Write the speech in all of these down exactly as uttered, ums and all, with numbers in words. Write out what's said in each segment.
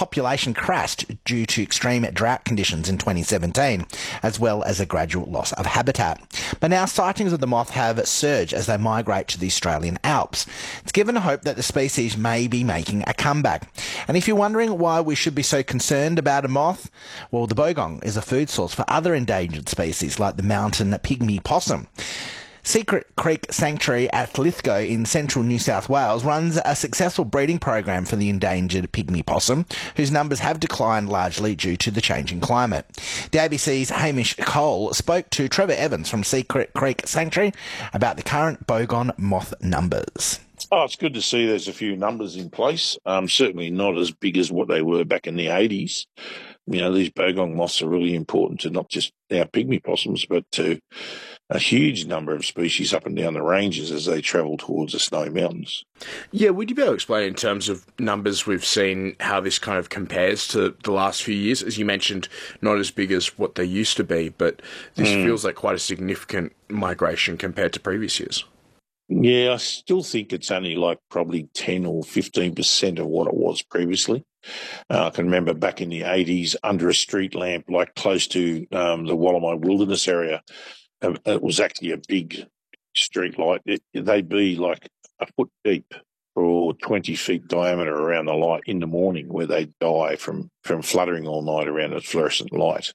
population crashed due to extreme drought conditions in twenty seventeen, as well as a gradual loss of habitat. But now sightings of the moth have surged as they migrate to the Australian Alps. It's given hope that the species may be making a comeback. And if you're wondering why we should be so concerned about a moth, well, the bogong is a food source for other endangered species like the mountain pygmy possum. Secret Creek Sanctuary at Lithgow in central New South Wales runs a successful breeding program for the endangered pygmy possum, whose numbers have declined largely due to the changing climate. The A B C's Hamish Cole spoke to Trevor Evans from Secret Creek Sanctuary about the current bogong moth numbers. Oh, it's good to see there's a few numbers in place. Um, certainly not as big as what they were back in the eighties. You know, these bogong moths are really important to not just our pygmy possums, but to a huge number of species up and down the ranges as they travel towards the Snowy Mountains. Yeah, would you be able to explain in terms of numbers we've seen how this kind of compares to the last few years? As you mentioned, not as big as what they used to be, but this mm. feels like quite a significant migration compared to previous years. Yeah, I still think it's only like probably ten or fifteen percent of what it was previously. Uh, I can remember back in the eighties, under a street lamp, like close to um, the Wallamai Wilderness area, uh, it was actually a big street light. It, they'd be like a foot deep or twenty feet diameter around the light in the morning, where they'd die from, from fluttering all night around a fluorescent light.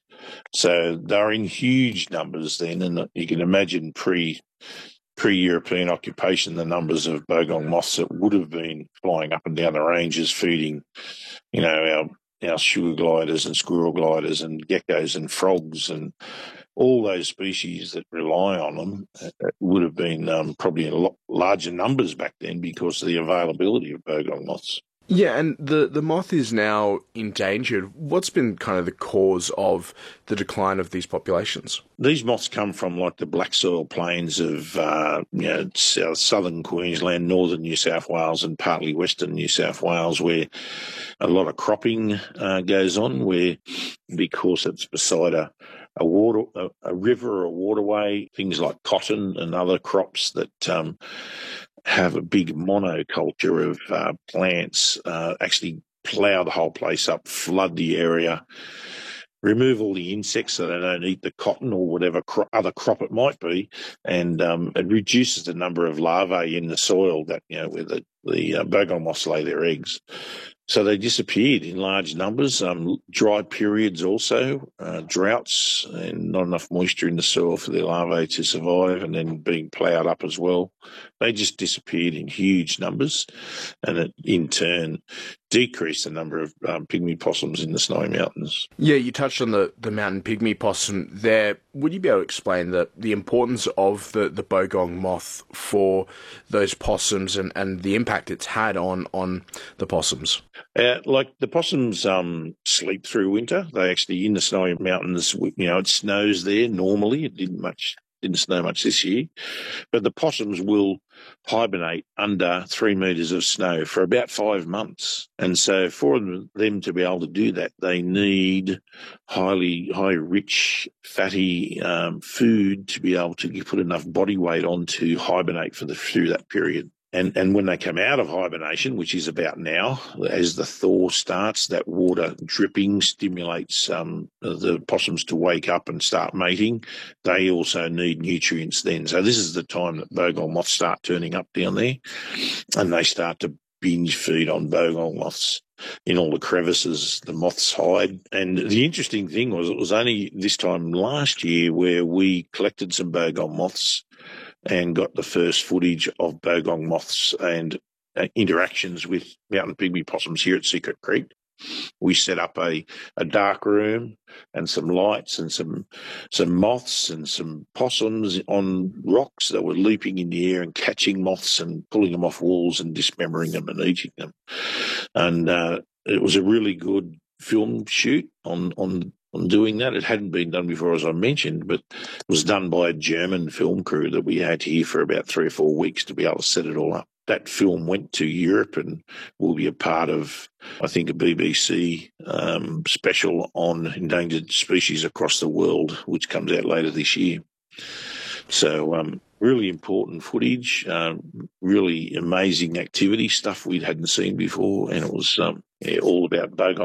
So they're in huge numbers then, and you can imagine pre- pre-European occupation, the numbers of bogong moths that would have been flying up and down the ranges feeding, you know, our, our sugar gliders and squirrel gliders and geckos and frogs and all those species that rely on them uh, would have been um, probably in a lot larger numbers back then because of the availability of bogong moths. Yeah, and the, the moth is now endangered. What's been kind of the cause of the decline of these populations? These moths come from like the black soil plains of uh, you know, south, southern Queensland, northern New South Wales and partly western New South Wales, where a lot of cropping uh, goes on, where because it's beside a a water, a, a river or a waterway, things like cotton and other crops that um, have a big monoculture of uh, plants uh, actually plough the whole place up, flood the area, remove all the insects so they don't eat the cotton or whatever cro- other crop it might be, and um, it reduces the number of larvae in the soil that, you know, where the, the uh, bogong moths lay their eggs. So they disappeared in large numbers. Um, dry periods also, uh, droughts and not enough moisture in the soil for the larvae to survive, and then being ploughed up as well. They just disappeared in huge numbers, and it in turn decreased the number of um, pygmy possums in the Snowy Mountains. Yeah, you touched on the, the mountain pygmy possum there. Would you be able to explain the, the importance of the, the bogong moth for those possums and, and the impact it's had on, on the possums? Uh, like the possums um, sleep through winter. They actually, in the Snowy Mountains, you know, it snows there normally. It didn't much, didn't snow much this year. But the possums will hibernate under three metres of snow for about five months. And so for them to be able to do that, they need highly, high rich, fatty um, food to be able to put enough body weight on to hibernate for the through that period. And and when they come out of hibernation, which is about now, as the thaw starts, that water dripping stimulates um, the possums to wake up and start mating. They also need nutrients then. So this is the time that bogong moths start turning up down there, and they start to binge feed on bogong moths in all the crevices the moths hide. And the interesting thing was it was only this time last year where we collected some bogong moths and got the first footage of bogong moths and uh, interactions with mountain pygmy possums here at Secret Creek. We set up a, a dark room and some lights and some some moths and some possums on rocks that were leaping in the air and catching moths and pulling them off walls and dismembering them and eating them. And uh, it was a really good film shoot on on on doing that. It hadn't been done before, as I mentioned, but it was done by a German film crew that we had here for about three or four weeks to be able to set it all up. That film went to Europe and will be a part of, I think, a B B C um, special on endangered species across the world, which comes out later this year. So um, really important footage, um, really amazing activity, stuff we hadn't seen before, and it was um, yeah, all about bogong